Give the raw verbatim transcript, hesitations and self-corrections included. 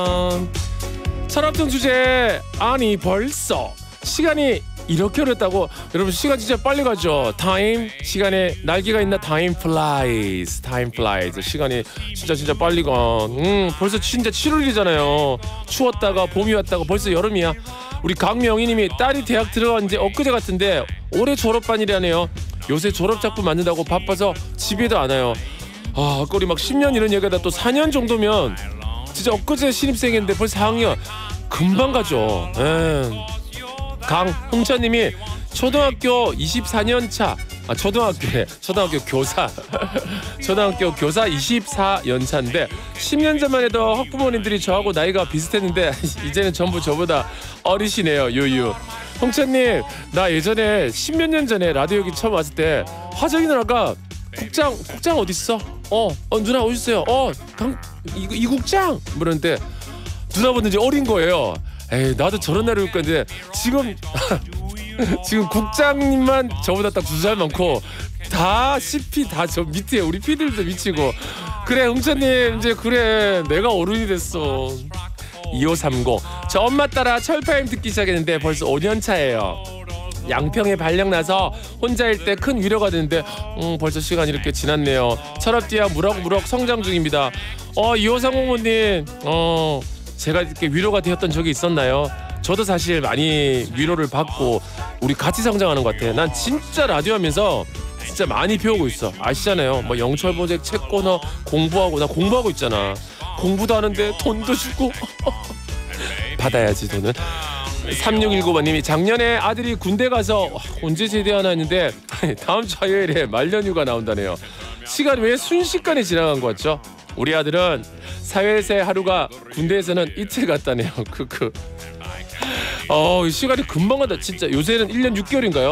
철학적 주제. 아니 벌써 시간이 이렇게 흐렸다고. 여러분 시간 진짜 빨리 가죠. 타임, 시간에 날개가 있나. 타임 플라이즈, 타임 플라이즈. 시간이 진짜 진짜 빨리 가. 음 벌써 진짜 칠월이잖아요. 추웠다가 봄이 왔다가 벌써 여름이야. 우리 강명희님이 딸이 대학 들어간 지 엊그제 같은데 올해 졸업반이라네요. 요새 졸업작품 만든다고 바빠서 집에도 안 와요. 아 꼴이 막 십 년 이런 얘기하다 또 사 년 정도면 진짜 엊그제 신입생인데 벌써 사 학년 금방 가죠. 에. 강홍찬님이 초등학교 이십사 년 차. 아 초등학교에 초등학교 교사 초등학교 교사 이십사 년 차인데 십 년 전만 해도 학부모님들이 저하고 나이가 비슷했는데 이제는 전부 저보다 어리시네요. 유유. 홍찬님 나 예전에 십몇 년 전에 라디오 여기 처음 왔을 때 화정이 누나가 국장 국장 어디 있어? 어, 어 누나 어디 있어요? 어, 강, 이, 이 국장 그러는데 누나보다 이제 어린 거예요. 에이 나도 저런 날이 올 건데 지금 지금 국장님만 저보다 딱 두 살 많고 다 씨피 다 저 밑에 우리 피들도 미치고. 그래 홍찬님 이제 그래 내가 어른이 됐어. 이오삼공 저 엄마 따라 철파임 듣기 시작했는데 벌써 오 년 차예요. 양평에 발령 나서 혼자일 때 큰 위로가 되는데 음, 벌써 시간이 이렇게 지났네요. 철업디야 무럭무럭 성장 중입니다. 어 이오삼공님 어 제가 이렇게 위로가 되었던 적이 있었나요? 저도 사실 많이 위로를 받고 우리 같이 성장하는 것 같아. 난 진짜 라디오 하면서 진짜 많이 배우고 있어. 아시잖아요. 뭐 영철 보직 책 코너 공부하고 나 공부하고 있잖아. 공부도 하는데 돈도 주고 받아야지 돈은. 삼육일구 번님이 작년에 아들이 군대 가서 언제 제대하나 했는데 다음 주 화요일에 말년휴가 나온다네요. 시간이 왜 순식간에 지나간 것 같죠? 우리 아들은 사회세 하루가 군대에서는 이틀 갔다네요. 크크. 어 시간이 금방 간다 진짜. 요새는 일 년 육 개월인가요?